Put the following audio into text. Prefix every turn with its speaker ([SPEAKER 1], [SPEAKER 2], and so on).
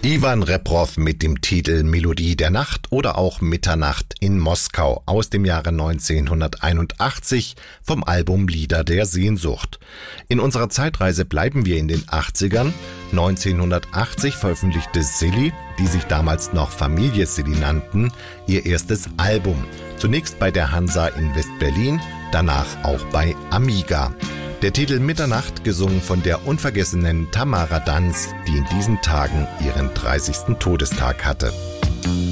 [SPEAKER 1] Iwan Reprow mit dem Titel Melodie der Nacht oder auch Mitternacht in Moskau aus dem Jahre 1981 vom Album Lieder der Sehnsucht. In unserer Zeitreise bleiben wir in den 80ern. 1980 veröffentlichte Silly, die sich damals noch Familie Silly nannten, ihr erstes Album. Zunächst bei der Hansa in West-Berlin, danach auch bei Amiga. Der Titel Mitternacht, gesungen von der unvergessenen Tamara Danz, die in diesen Tagen ihren 30. Todestag hatte.